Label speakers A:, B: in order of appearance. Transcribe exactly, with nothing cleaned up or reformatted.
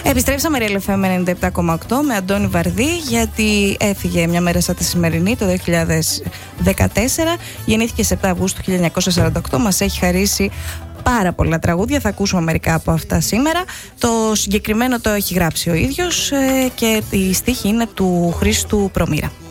A: Επιστρέψαμε Real εφ εμ ενενήντα επτά κόμμα οκτώ με Αντώνη Βαρδί, γιατί έφυγε μια μέρα σαν τη σημερινή το δύο χιλιάδες δεκατέσσερα. Γεννήθηκε σε επτά Αυγούστου χίλια εννιακόσια σαράντα οκτώ. Μας έχει χαρίσει πάρα πολλά τραγούδια, θα ακούσουμε μερικά από αυτά σήμερα. Το συγκεκριμένο το έχει γράψει ο ίδιος και η στίχη είναι του Χρήστου Προμήρα.